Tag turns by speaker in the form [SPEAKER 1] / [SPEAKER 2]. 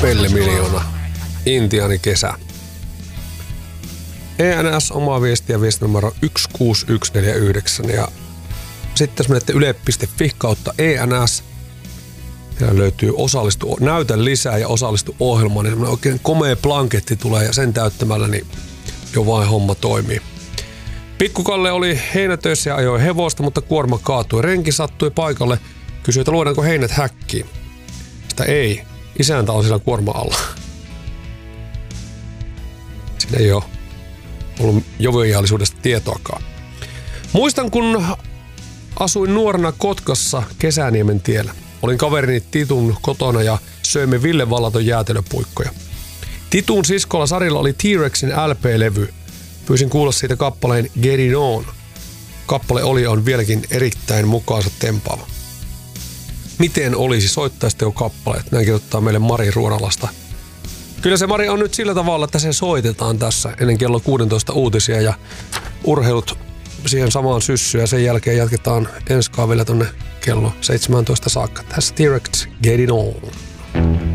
[SPEAKER 1] Pellemiljoona. Intiaani kesä. ENS omaa viestiä viestinumero 16149 ja sitten jos menette yle.fi kautta ENS ja löytyy näytä lisää ja osallistu ohjelmaan, niin semmoinen oikein komea blanketti tulee ja sen täyttämällä niin jo vain homma toimii. Pikkukalle oli heinätöissä ja ajoi hevosta, mutta kuorma kaatui. Renki sattui paikalle, kysyi, että luodaanko heinät häkkiin. Sitä ei. Isäntä on siellä kuorma alla. Siinä ei ole ollut joviaalisuudesta tietoakaan. Muistan, kun asuin nuorena Kotkassa Kesäniemen tiellä. Olin kaverini Titun kotona ja söimme Ville Vallaton jäätelöpuikkoja. Titun siskolla Sarilla oli T-Rexin LP-levy. Pyysin kuulla siitä kappaleen Get It On. Kappale on vieläkin erittäin mukaansa tempaava. Miten olisi, soittaisitteko kappaleet? Näin kirjoittaa meille Mari Ruonalasta. Kyllä se Mari on nyt sillä tavalla, että se soitetaan tässä ennen kello 16 uutisia ja urheilut siihen samaan syssyyn ja sen jälkeen jatketaan ensi kaavilla tonne kello 17 saakka. Tässä T-Rex Get It On.